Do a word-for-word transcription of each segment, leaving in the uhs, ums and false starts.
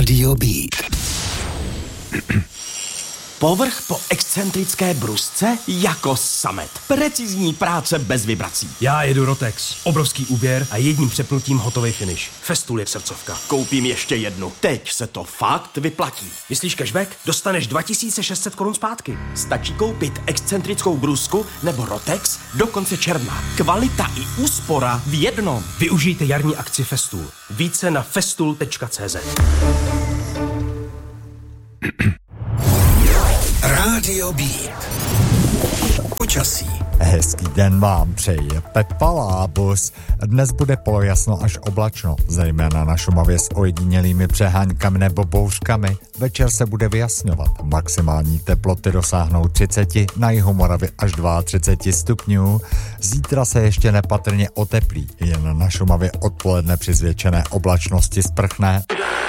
Rádio Beat. Povrch po excentrické brusce jako samet. Precizní práce bez vibrací. Já jedu Rotex. Obrovský úběr a jedním přepnutím hotový finish. Festool je srdcovka. Koupím ještě jednu. Teď se to fakt vyplatí. Myslíš cashback? Dostaneš dva tisíce šest set korun zpátky. Stačí koupit excentrickou brusku nebo Rotex do konce června. Kvalita i úspora v jednom. Využijte jarní akci Festool. Více na festool tečka cé zet. Rádio Beat. Počasí. Hezký den vám přeje Pepa Lábus. Dnes bude polojasno až oblačno, zejména na Šumavě s ojedinělými přeháňkami nebo bouřkami. Večer se bude vyjasňovat. Maximální teploty dosáhnou třicet, na jihu Moravy až třicet dva stupňů. Zítra se ještě nepatrně oteplí, jen na Šumavě odpoledne při zvětšené oblačnosti sprchne.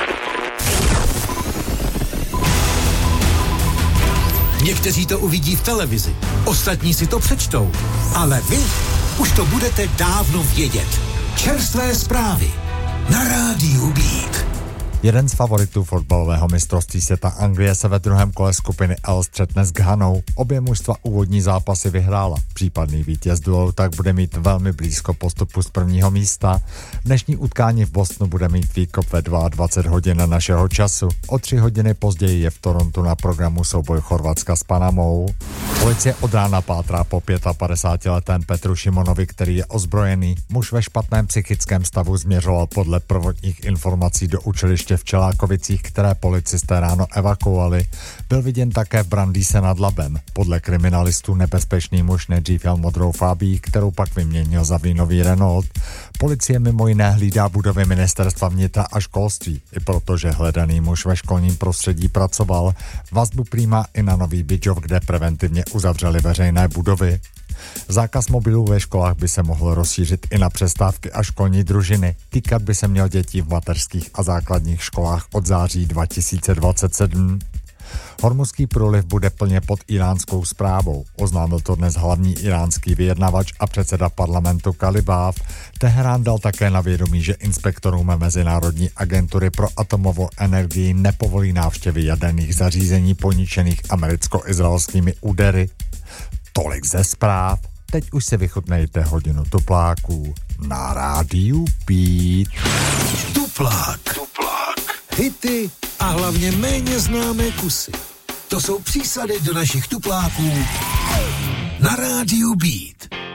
Někteří to uvidí v televizi, ostatní si to přečtou, ale vy už to budete dávno vědět. Čerstvé zprávy na Rádiu Beat. Jeden z favoritů fotbalového mistrovství světa Anglie se ve druhém kole skupiny L střetne s Ghanou. Obě mužstva úvodní zápasy vyhrála. Případný vítěz duelu tak bude mít velmi blízko postupu z prvního místa. Dnešní utkání v Bostonu bude mít výkop ve dvacet dva hodin našeho času. O tři hodiny později je v Torontu na programu souboj Chorvatska s Panamou. Policie od rána pátrá po padesátipětiletém Petru Šimonovi, který je ozbrojený. Muž ve špatném psychickém stavu změřoval podle prvotních informací do učiliště v Čelákovicích, které policisté ráno evakuovali. Byl viděn také v Brandýse nad Labem. Podle kriminalistů nebezpečný muž nejdřív jel modrou Fabii, kterou pak vyměnil za vínový Renault. Policie mimo jiné hlídá budovy ministerstva vnitra a školství, i protože hledaný muž ve školním prostředí pracoval. Vazbu prýmá i na Nový Bydžov, kde preventivně uzavřeli veřejné budovy. Zákaz mobilů ve školách by se mohl rozšířit i na přestávky a školní družiny. Týkat by se měl dětí v mateřských a základních školách od září dva tisíce dvacet sedm. Hormuzský průliv bude plně pod iránskou správou. Oznámil to dnes hlavní iránský vyjednavač a předseda parlamentu Kalibáv. Teherán dal také na vědomí, že inspektorům Mezinárodní agentury pro atomovou energii nepovolí návštěvy jaderných zařízení poničených americko-izraelskými údery. Tolik ze zpráv. Teď už si vychutnejte hodinu tupláků na Rádiu Beat. Tuplák. Tuplák. Hity a hlavně méně známé kusy. To jsou přísady do našich tupláků na Rádiu Beat.